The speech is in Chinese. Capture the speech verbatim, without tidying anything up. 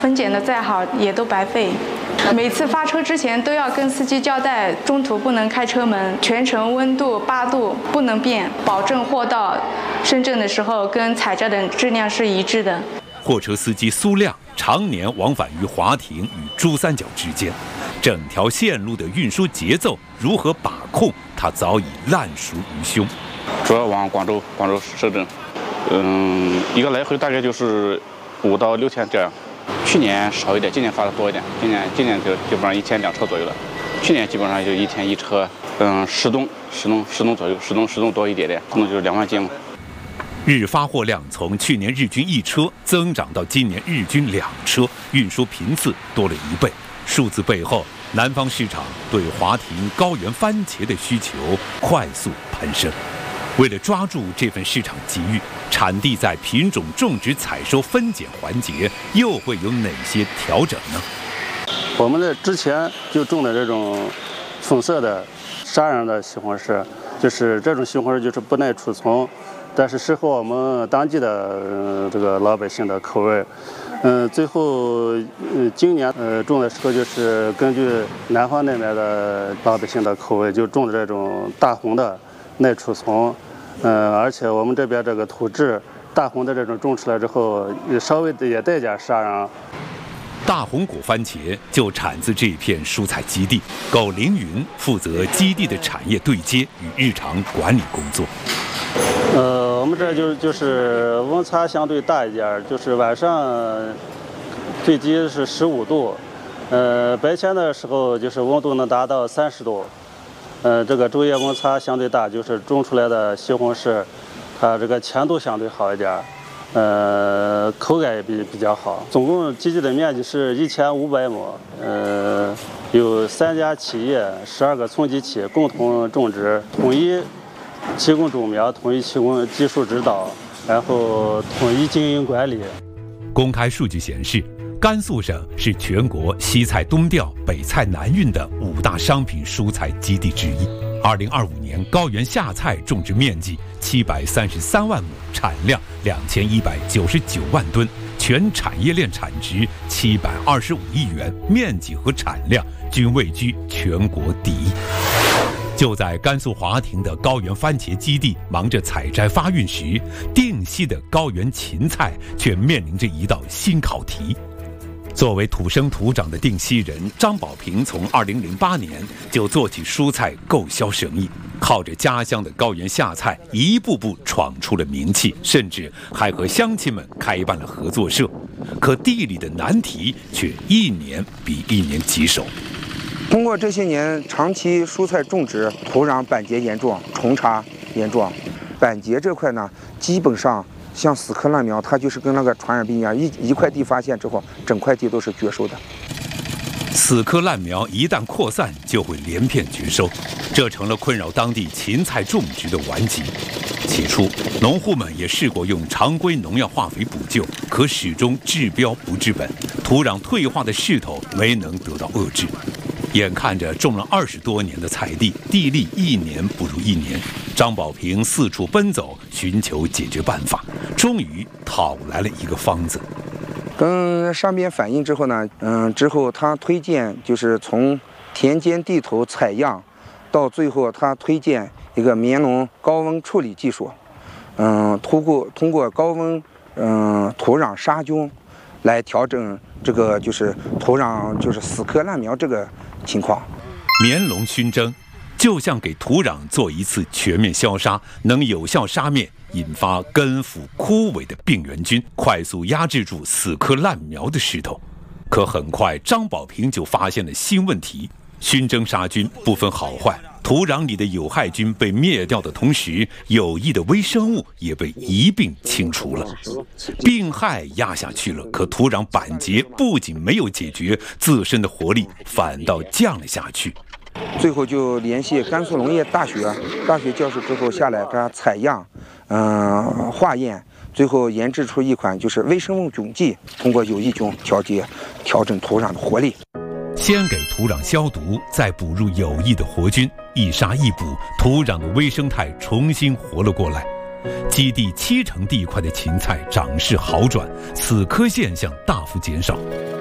分拣的再好也都白费。每次发车之前都要跟司机交代，中途不能开车门，全程温度八度不能变，保证货到深圳的时候跟采摘的质量是一致的。 货车司机苏亮常年往返于华亭与珠三角之间，整条线路的运输节奏如何把控，他早已烂熟于胸。 主要往广州、广州、深圳，嗯，一个来回大概就是五到六天这样。去年少一点，今年发的多一点。今年今年就基本上一天两车左右了。去年基本上就一天一车，嗯，十吨、十吨、十吨左右，十吨、十吨多一点点，可能就是两万斤嘛。 日发货量从去年日均一车增长到今年日均两车，运输频次多了一倍。数字背后，南方市场对华亭高原番茄的需求快速攀升。为了抓住这份市场机遇，产地在品种种植、采收、分拣环节又会有哪些调整呢？ 我们的之前就种的这种粉色的沙瓤的西红柿，就是这种西红柿就是不耐储存，但是适合我们当地的、呃、这个老百姓的口味。嗯、呃，最后，呃，今年呃种的时候就是根据南方那边的老百姓的口味，就种的这种大红的。耐储存，嗯、呃，而且我们这边这个土质大红的这种种出来之后，稍微也带点沙瓤。 大红果番茄就产自这片蔬菜基地，苟凌云负责基地的产业对接与日常管理工作。 呃，我们这就就是温差相对大一点，就是晚上最低是十五度，呃，白天的时候就是温度能达到三十度。呃，这个昼夜温差相对大，就是种出来的西红柿，它这个甜度相对好一点，呃，口感也比比较好。总共基地的面积是一千五百亩，呃，有三家企业、十二个村集体共同种植，统一提供种苗，统一提供技术指导，然后统一经营管理。 公开数据显示，甘肃省是全国西菜东调、北菜南运的五大商品蔬菜基地之一。二零二五年高原夏菜种植面积七百三十三万亩，产量两千一百九十九万吨，全产业链产值七百二十五亿元，面积和产量均位居全国第一。就在甘肃华亭的高原番茄基地忙着采摘发运时，定西的高原芹菜却面临着一道新考题。作为土生土长的定西人，张宝平从二零零八年就做起蔬菜购销生意，靠着家乡的高原夏菜，一步步闯出了名气，甚至还和乡亲们开办了合作社。可地里的难题却一年比一年棘手。 通过这些年长期蔬菜种植，土壤板结严重，虫查严重。板结这块呢，基本上像死磕烂苗，它就是跟那个传染病一样，一一块地发现之后，整块地都是绝收的。 死磕烂苗一旦扩散，就会连片绝收，这成了困扰当地芹菜种植的顽疾。起初，农户们也试过用常规农药化肥补救，可始终治标不治本，土壤退化的势头没能得到遏制。眼看着种了二十多年的菜地，地力一年不如一年，张宝平四处奔走，寻求解决办法，终于讨来了一个方子。 跟上边反映之后呢，嗯，之后他推荐就是从田间地头采样，到最后他推荐一个棉农高温处理技术，嗯，通过通过高温嗯土壤杀菌，来调整这个就是土壤就是死磕烂苗这个情况。 棉龙熏蒸就像给土壤做一次全面消杀，能有效杀灭引发根腐枯萎的病原菌，快速压制住死磕烂苗的势头。可很快，张宝平就发现了新问题：熏蒸杀菌不分好坏，土壤里的有害菌被灭掉的同时，有益的微生物也被一并清除了。病害压下去了，可土壤板结不仅没有解决，自身的活力反倒降了下去。 最后就联系甘肃农业大学大学教授之后下来，给他采样，嗯、呃，化验，最后研制出一款就是微生物菌剂，通过有益菌调节，调整土壤的活力。 先给土壤消毒，再补入有益的活菌，一杀一补，土壤的微生态重新活了过来。 基地七成地块的芹菜长势好转，死磕现象大幅减少。